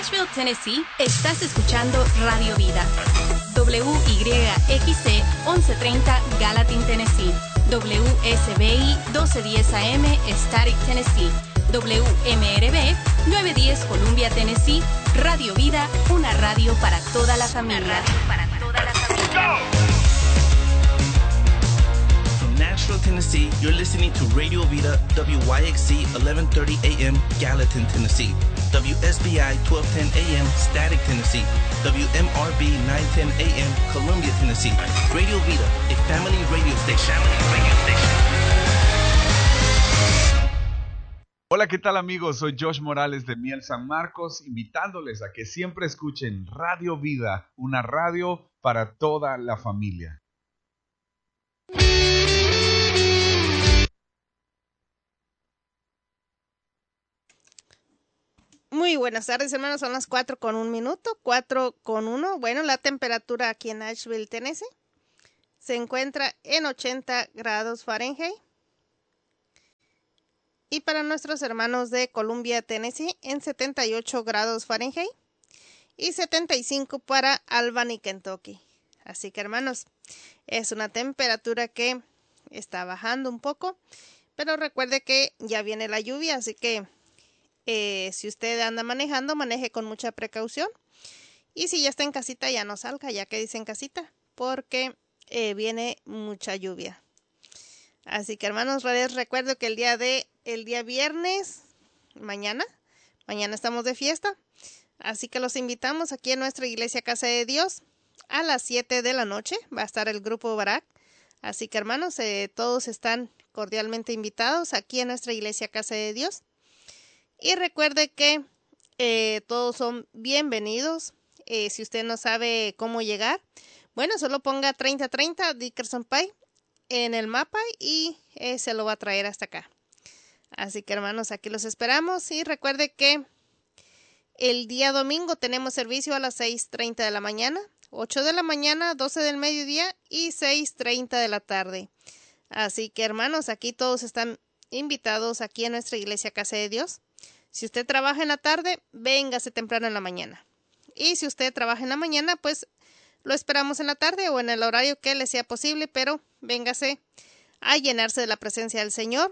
Nashville, Tennessee, estás escuchando Radio Vida. WYXC 1130 Gallatin, Tennessee. WSBI 1210 AM Static, Tennessee. WMRB 910 Columbia, Tennessee. Radio Vida, una radio para toda la familia. From Nashville, Tennessee, you're listening to Radio Vida, WYXC 1130 AM Gallatin, Tennessee. WSBI 1210 AM Static, Tennessee. WMRB 910 AM Columbia, Tennessee. Radio Vida, a family radio station. Hola, ¿qué tal amigos? Soy Josh Morales de Miel San Marcos, invitándoles a que siempre escuchen Radio Vida, una radio para toda la familia. Muy buenas tardes, hermanos. Son las 4:01, 4:01. Bueno, la temperatura aquí en Nashville, Tennessee, se encuentra en 80 grados Fahrenheit. Y para nuestros hermanos de Columbia, Tennessee, en 78 grados Fahrenheit. Y 75 para Albany, Kentucky. Así que, hermanos, es una temperatura que está bajando un poco. Pero recuerde que ya viene la lluvia, así que si usted anda manejando, maneje con mucha precaución. Y si ya está en casita, ya no salga, ya que dice en casita, porque viene mucha lluvia. Así que, hermanos, les recuerdo que el día viernes, mañana estamos de fiesta. Así que los invitamos aquí en nuestra iglesia Casa de Dios a las 7 de la noche. Va a estar el grupo Barak. Así que, hermanos, todos están cordialmente invitados aquí en nuestra iglesia Casa de Dios. Y recuerde que todos son bienvenidos. Si usted no sabe cómo llegar, bueno, solo ponga 3030 Dickerson Pike en el mapa y se lo va a traer hasta acá. Así que, hermanos, aquí los esperamos. Y recuerde que el día domingo tenemos servicio a las 6:30 de la mañana, 8 de la mañana, 12 del mediodía y 6:30 de la tarde. Así que, hermanos, aquí todos están invitados aquí en nuestra iglesia Casa de Dios. Si usted trabaja en la tarde, véngase temprano en la mañana. Y si usted trabaja en la mañana, pues lo esperamos en la tarde o en el horario que le sea posible, pero véngase a llenarse de la presencia del Señor.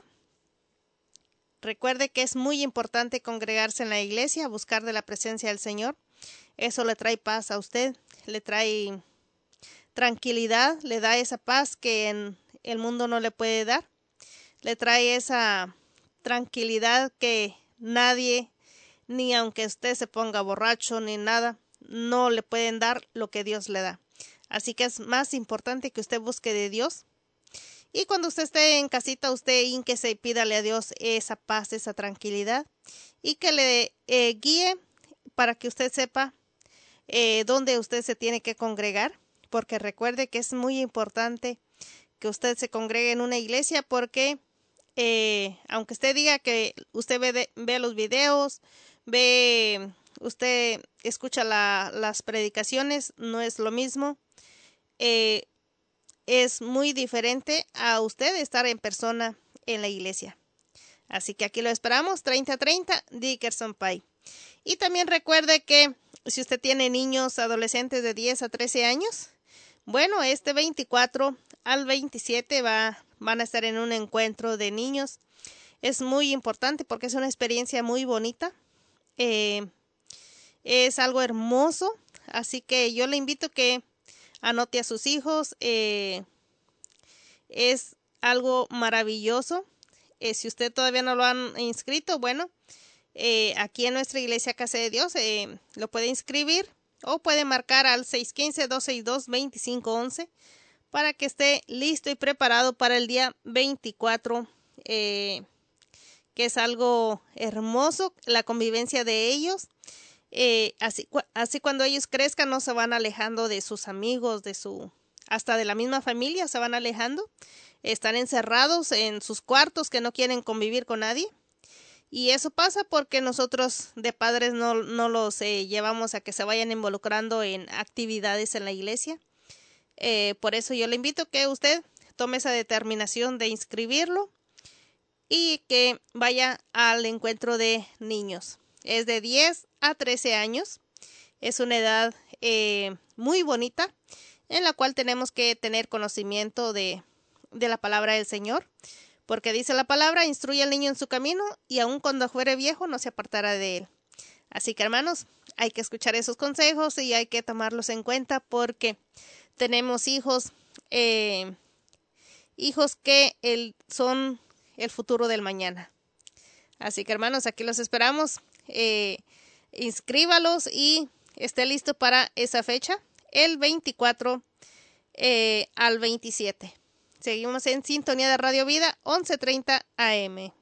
Recuerde que es muy importante congregarse en la iglesia, buscar de la presencia del Señor. Eso le trae paz a usted, le trae tranquilidad, le da esa paz que en el mundo no le puede dar. Le trae esa tranquilidad que nadie, ni aunque usted se ponga borracho ni nada, no le pueden dar lo que Dios le da. Así que es más importante que usted busque de Dios. Y cuando usted esté en casita, usted hínquese y pídale a Dios esa paz, esa tranquilidad. Y que le guíe para que usted sepa dónde usted se tiene que congregar. Porque recuerde que es muy importante que usted se congregue en una iglesia porque aunque usted diga que usted ve los videos, usted escucha las predicaciones, no es lo mismo. Es muy diferente a usted estar en persona en la iglesia. Así que aquí lo esperamos, 3030 Dickerson Pike. Y también recuerde que si usted tiene niños, adolescentes de 10 a 13 años, bueno, este 24 al 27 van a estar en un encuentro de niños. Es muy importante porque es una experiencia muy bonita. Es algo hermoso. Así que yo le invito que anote a sus hijos. Es algo maravilloso. Si usted todavía no lo han inscrito, bueno, aquí en nuestra iglesia Casa de Dios lo puede inscribir o puede marcar al 615-262-2511 para que esté listo y preparado para el día 24, que es algo hermoso, la convivencia de ellos. Así cuando ellos crezcan no se van alejando de sus amigos, hasta de la misma familia se van alejando. Están encerrados en sus cuartos que no quieren convivir con nadie. Y eso pasa porque nosotros de padres no los llevamos a que se vayan involucrando en actividades en la iglesia. Por eso yo le invito a que usted tome esa determinación de inscribirlo y que vaya al encuentro de niños. Es de 10 a 13 años. Es una edad muy bonita en la cual tenemos que tener conocimiento de la palabra del Señor. Porque dice la palabra, instruye al niño en su camino y aun cuando fuere viejo no se apartará de él. Así que hermanos, hay que escuchar esos consejos y hay que tomarlos en cuenta porque tenemos hijos que son el futuro del mañana. Así que hermanos, aquí los esperamos. Inscríbalos y esté listo para esa fecha, el 24 al 27. Seguimos en sintonía de Radio Vida, 11:30 AM.